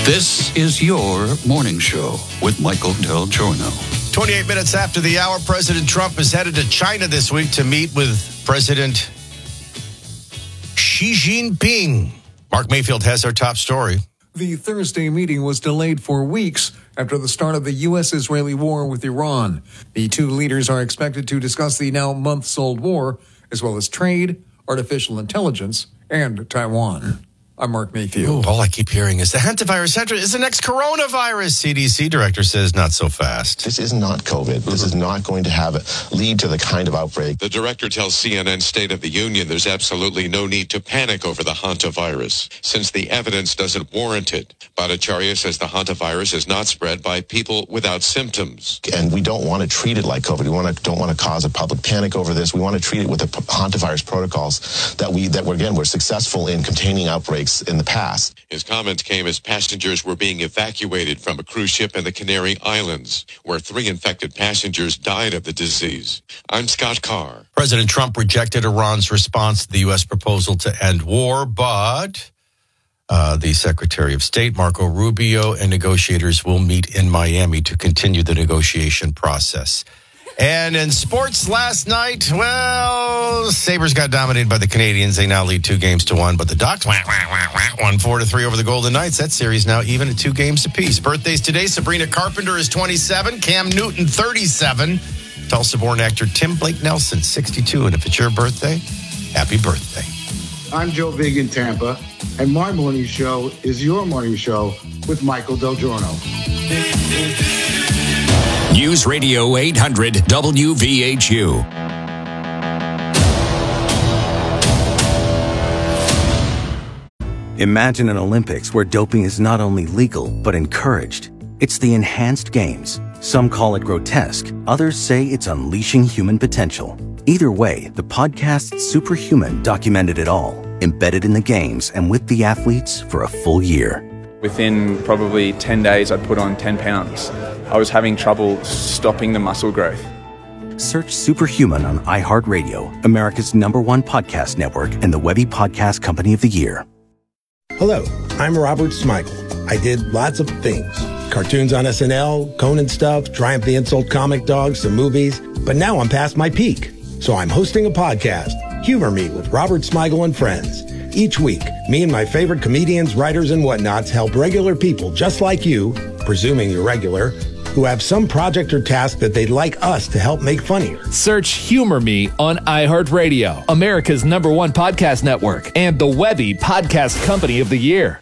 This is your morning show with Michael Del Giorno. 28 minutes after the hour, President Trump is headed to China this week to meet with President Xi Jinping. Mark Mayfield has our top story. The Thursday meeting was delayed for weeks after the start of the U.S.-Israeli war with Iran. The two leaders are expected to discuss the now months-old war, as well as trade, artificial intelligence, and Taiwan. I'm Mark Mayfield. All I keep hearing is the hantavirus is the next coronavirus. CDC director says not so fast. This is not COVID. This is not going to lead to the kind of outbreak. The director tells CNN State of the Union there's absolutely no need to panic over the hantavirus, since the evidence doesn't warrant it. Bhattacharya says the hantavirus is not spread by people without symptoms. And we don't want to treat it like COVID. We don't want to cause a public panic over this. We want to treat it with the hantavirus protocols that we're successful in containing outbreaks in the past. His comments came as passengers were being evacuated from a cruise ship in the Canary Islands, where 3 infected passengers died of the disease. I'm Scott Carr. President Trump rejected Iran's response to the U.S. proposal to end war, but the Secretary of State, Marco Rubio, and negotiators will meet in Miami to continue the negotiation process. And in sports last night, well, Sabres got dominated by the Canadians. They now lead 2-1, but the Ducks won 4-3 over the Golden Knights. That series now even at 2 games apiece. Birthdays today, Sabrina Carpenter is 27, Cam Newton 37, Tulsa-born actor Tim Blake Nelson 62. And if it's your birthday, happy birthday. I'm Joe Vig in Tampa, and my morning show is your morning show with Michael Del Giorno. News Radio 800 WVHU. Imagine an Olympics where doping is not only legal, but encouraged. It's the Enhanced Games. Some call it grotesque. Others say it's unleashing human potential. Either way, the podcast Superhuman documented it all, embedded in the games and with the athletes for a full year. Within probably 10 days, I'd put on 10 pounds. I was having trouble stopping the muscle growth. Search Superhuman on iHeartRadio, America's #1 podcast network, and the Webby Podcast Company of the Year. Hello, I'm Robert Smigel. I did lots of things. Cartoons on SNL, Conan stuff, Triumph the Insult comic dogs, some movies. But now I'm past my peak. So I'm hosting a podcast, Humor Me with Robert Smigel and Friends. Each week, me and my favorite comedians, writers, and whatnots help regular people just like you, presuming you're regular, who have some project or task that they'd like us to help make funnier. Search Humor Me on iHeartRadio, America's #1 podcast network, and the Webby Podcast Company of the Year.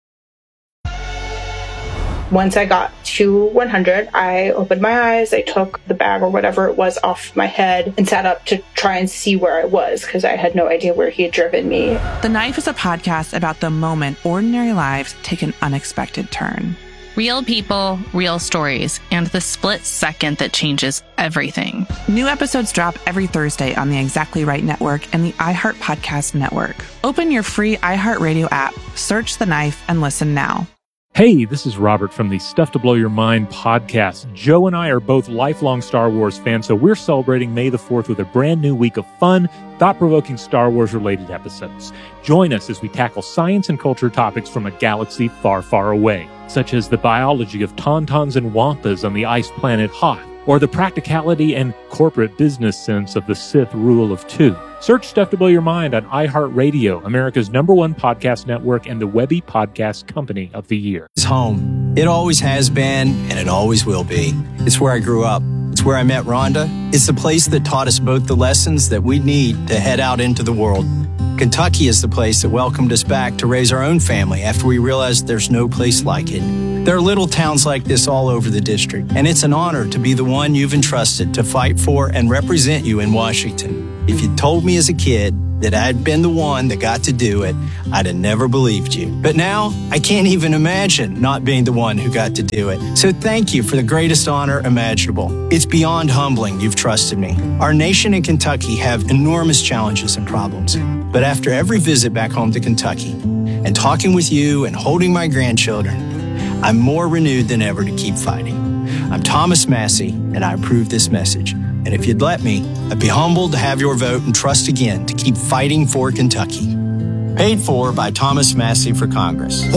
Once I got to 100, I opened my eyes, I took the bag or whatever it was off my head and sat up to try and see where I was because I had no idea where he had driven me. The Knife is a podcast about the moment ordinary lives take an unexpected turn. Real people, real stories, and the split second that changes everything. New episodes drop every Thursday on the Exactly Right Network and the iHeart Podcast Network. Open your free iHeartRadio app, search The Knife, and listen now. Hey, this is Robert from the Stuff to Blow Your Mind podcast. Joe and I are both lifelong Star Wars fans, so we're celebrating May the 4th with a brand new week of fun, thought-provoking Star Wars-related episodes. Join us as we tackle science and culture topics from a galaxy far, far away, such as the biology of tauntauns and wampas on the ice planet Hoth, or the practicality and corporate business sense of the Sith Rule of Two. Search Stuff to Blow Your Mind on iHeartRadio, America's #1 podcast network, and the Webby Podcast Company of the Year. It's home. It always has been, and it always will be. It's where I grew up. It's where I met Rhonda. It's the place that taught us both the lessons that we need to head out into the world. Kentucky is the place that welcomed us back to raise our own family after we realized there's no place like it. There are little towns like this all over the district, and it's an honor to be the one you've entrusted to fight for and represent you in Washington. If you told me as a kid that I'd been the one that got to do it, I'd have never believed you. But now, I can't even imagine not being the one who got to do it. So thank you for the greatest honor imaginable. It's beyond humbling you've trusted me. Our nation and Kentucky have enormous challenges and problems. But after every visit back home to Kentucky, and talking with you and holding my grandchildren, I'm more renewed than ever to keep fighting. I'm Thomas Massey, and I approve this message. And if you'd let me, I'd be humbled to have your vote and trust again to keep fighting for Kentucky. Paid for by Thomas Massey for Congress. Hello,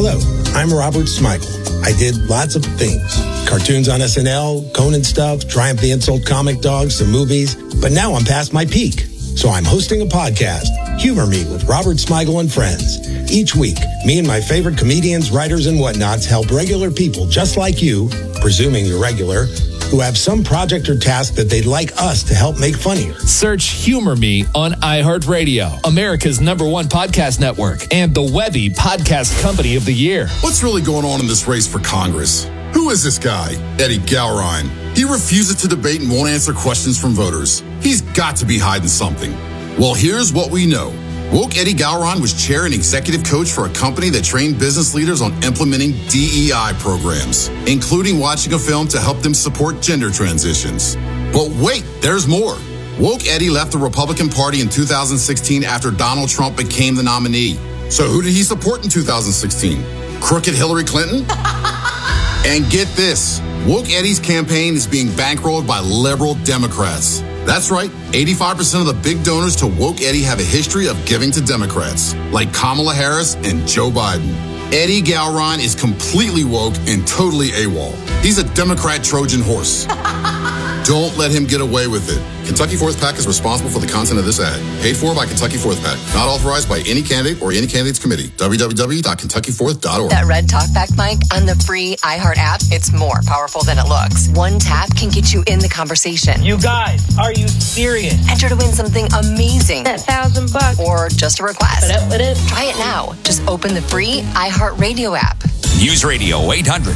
I'm Robert Smigel. I did lots of things. Cartoons on SNL, Conan stuff, Triumph the Insult Comic Dog, some movies. But now I'm past my peak. So I'm hosting a podcast, Humor Me with Robert Smigel and Friends. Each week, me and my favorite comedians, writers, and whatnots help regular people just like you, presuming you're regular, who have some project or task that they'd like us to help make funnier. Search Humor Me on iHeartRadio, America's #1 podcast network, and the Webby Podcast Company of the Year. What's really going on in this race for Congress? Who is this guy? Eddie Gowron. He refuses to debate and won't answer questions from voters. He's got to be hiding something. Well, here's what we know. Woke Eddie Gowron was chair and executive coach for a company that trained business leaders on implementing DEI programs, including watching a film to help them support gender transitions. But wait, there's more. Woke Eddie left the Republican Party in 2016 after Donald Trump became the nominee. So who did he support in 2016? Crooked Hillary Clinton? And get this, Woke Eddie's campaign is being bankrolled by liberal Democrats. That's right, 85% of the big donors to Woke Eddie have a history of giving to Democrats, like Kamala Harris and Joe Biden. Eddie Gowron is completely woke and totally AWOL. He's a Democrat Trojan horse. Don't let him get away with it. Kentucky Fourth PAC is responsible for the content of this ad. Paid for by Kentucky Fourth PAC. Not authorized by any candidate or any candidate's committee. www.kentuckyfourth.org. That red talkback mic on the free iHeart app, it's more powerful than it looks. One tap can get you in the conversation. You guys, are you serious? Enter to win something amazing. That $1,000. Or just a request. What is? Try it now. Just open the free iHeartRadio app. News Radio 800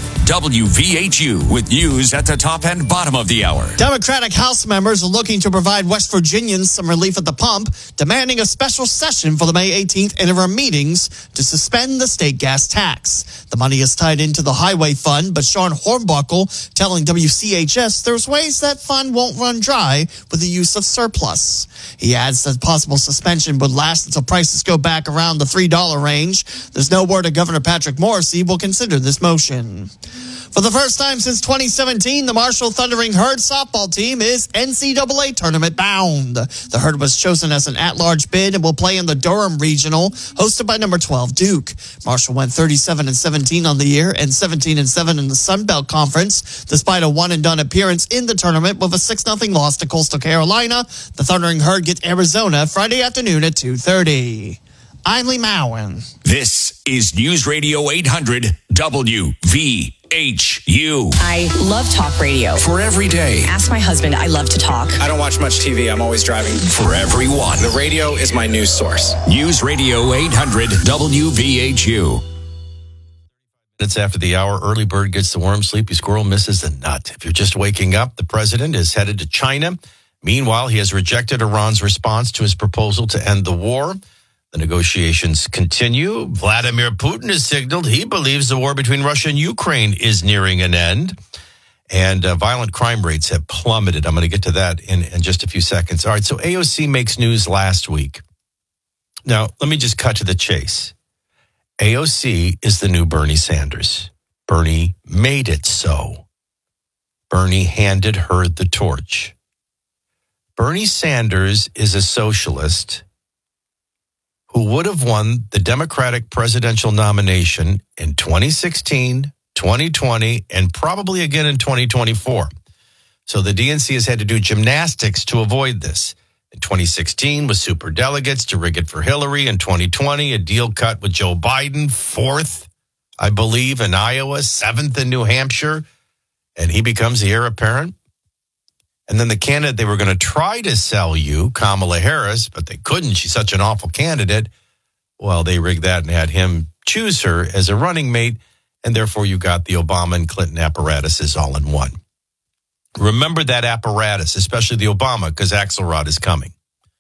WVHU with news at the top and bottom of the hour. Democratic House members are looking to provide West Virginians some relief at the pump, demanding a special session for the May 18th interim meetings to suspend the state gas tax. The money is tied into the highway fund, but Sean Hornbuckle telling WCHS there's ways that fund won't run dry with the use of surplus. He adds that possible suspension would last until prices go back around the $3 range. There's no word that Governor Patrick Morrisey will consider this motion. For the first time since 2017, the Marshall Thundering Herd softball team is NCAA tournament bound. The Herd was chosen as an at-large bid and will play in the Durham Regional, hosted by number 12 Duke. Marshall went 37-17 on the year and 17-7 in the Sun Belt Conference, despite a one-and-done appearance in the tournament with a 6-0 loss to Coastal Carolina. The Thundering Herd get Arizona Friday afternoon at 2:30. I'm Lee Mowen. This is News Radio 800 WVHU. I love talk radio. For every day. Ask my husband, I love to talk. I don't watch much TV. I'm always driving. For everyone. The radio is my news source. News Radio 800 WVHU. Minutes after the hour, early bird gets the worm, sleepy squirrel misses the nut. If you're just waking up, the president is headed to China. Meanwhile, he has rejected Iran's response to his proposal to end the war. The negotiations continue. Vladimir Putin has signaled he believes the war between Russia and Ukraine is nearing an end. And violent crime rates have plummeted. I'm going to get to that in just a few seconds. All right, so AOC makes news last week. Now, let me just cut to the chase. AOC is the new Bernie Sanders. Bernie made it so. Bernie handed her the torch. Bernie Sanders is a socialist who would have won the Democratic presidential nomination in 2016, 2020, and probably again in 2024. So the DNC has had to do gymnastics to avoid this. In 2016 with superdelegates to rig it for Hillary. In 2020, a deal cut with Joe Biden, 4th, I believe, in Iowa, 7th in New Hampshire, and he becomes the heir apparent. And then the candidate they were going to try to sell you, Kamala Harris, but they couldn't. She's such an awful candidate. Well, they rigged that and had him choose her as a running mate, and therefore you got the Obama and Clinton apparatuses all in one. Remember that apparatus, especially the Obama, because Axelrod is coming.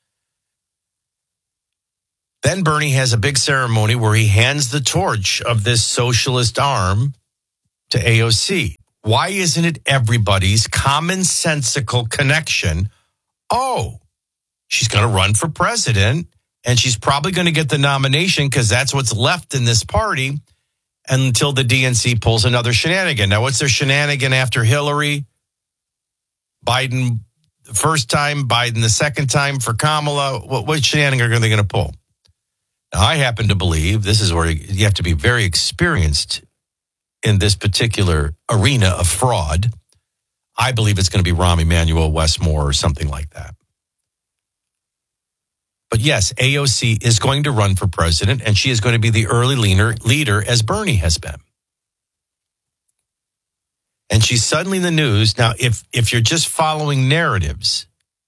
Then Bernie has a big ceremony where he hands the torch of this socialist arm to AOC. Why isn't it everybody's commonsensical connection? Oh, she's going to run for president, and she's probably going to get the nomination because that's what's left in this party until the DNC pulls another shenanigan. Now, what's their shenanigan after Hillary? Biden the first time, Biden the second time for Kamala. What shenanigan are they going to pull? Now, I happen to believe this is where you have to be very experienced in this particular arena of fraud. I believe it's going to be Rahm Emanuel Westmore or something like that. But yes, AOC is going to run for president, and she is going to be the early leader as Bernie has been. And she's suddenly in the news. Now, if you're just following narratives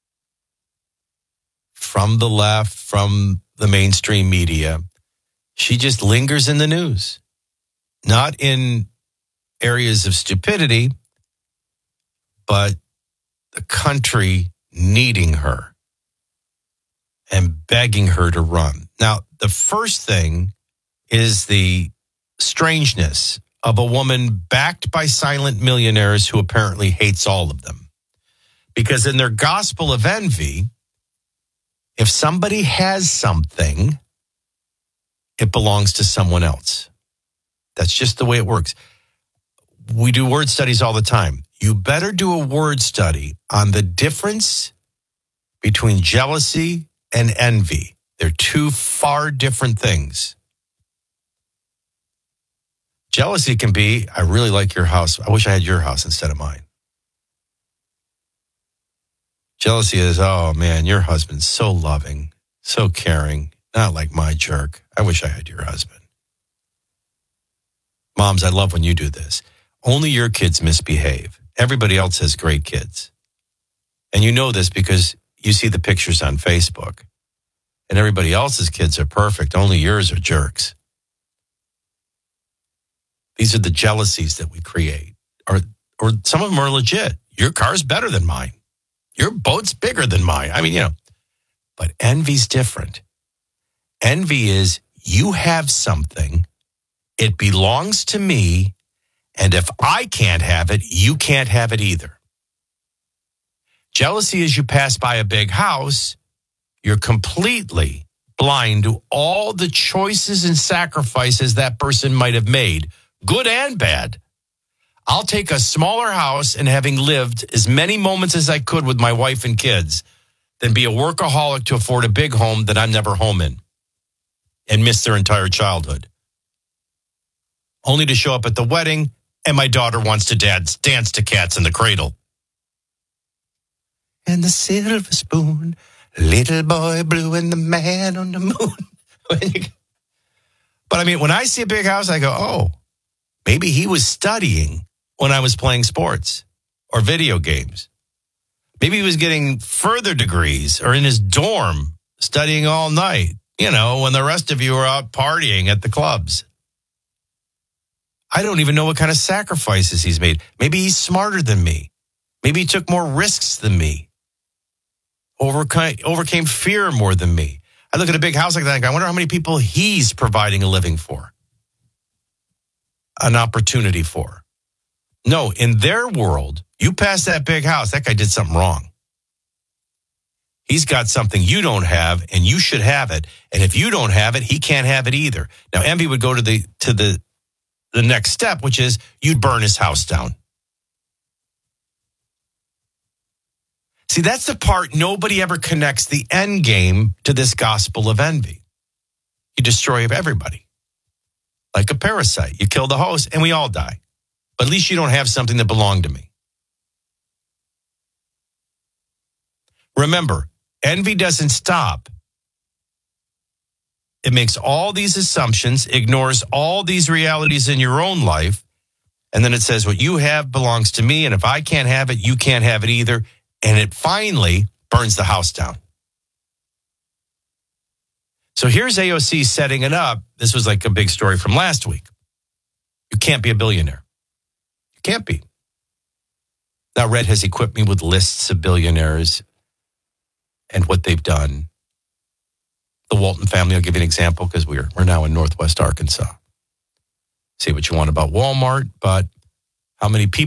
from the left, from the mainstream media, she just lingers in the news. Not in areas of stupidity, but the country needing her and begging her to run. Now, the first thing is the strangeness of a woman backed by silent millionaires who apparently hates all of them. Because in their gospel of envy, if somebody has something, it belongs to someone else. That's just the way it works. We do word studies all the time. You better do a word study on the difference between jealousy and envy. They're two far different things. Jealousy can be, I really like your house. I wish I had your house instead of mine. Jealousy is, oh man, your husband's so loving, so caring, not like my jerk. I wish I had your husband. Moms, I love when you do this. Only your kids misbehave. Everybody else has great kids. And you know this because you see the pictures on Facebook. And everybody else's kids are perfect. Only yours are jerks. These are the jealousies that we create. Or some of them are legit. Your car's better than mine. Your boat's bigger than mine. I mean, but envy's different. Envy is you have something, it belongs to me, and if I can't have it, you can't have it either. Jealousy is you pass by a big house, you're completely blind to all the choices and sacrifices that person might have made, good and bad. I'll take a smaller house and having lived as many moments as I could with my wife and kids than be a workaholic to afford a big home that I'm never home in and miss their entire childhood. Only to show up at the wedding and my daughter wants to dance to Cats in the Cradle. And the silver spoon, little boy blue and the man on the moon. But I mean, when I see a big house, I go, oh, maybe he was studying when I was playing sports or video games. Maybe he was getting further degrees or in his dorm studying all night, when the rest of you are out partying at the clubs. I don't even know what kind of sacrifices he's made. Maybe he's smarter than me. Maybe he took more risks than me. Overcame fear more than me. I look at a big house like that and I wonder how many people he's providing a living for. An opportunity for. No, in their world, you pass that big house, that guy did something wrong. He's got something you don't have, and you should have it. And if you don't have it, he can't have it either. Now, envy would go to the next step, which is you'd burn his house down. See, that's the part nobody ever connects the end game to this gospel of envy. You destroy everybody. Like a parasite. You kill the host and we all die. But at least you don't have something that belonged to me. Remember, envy doesn't stop. It makes all these assumptions, ignores all these realities in your own life, and then it says what you have belongs to me, and if I can't have it, you can't have it either, and it finally burns the house down. So here's AOC setting it up. This was like a big story from last week. You can't be a billionaire. You can't be. Now, Red has equipped me with lists of billionaires and what they've done. The Walton family, I'll give you an example because we're now in Northwest Arkansas. Say what you want about Walmart, but how many people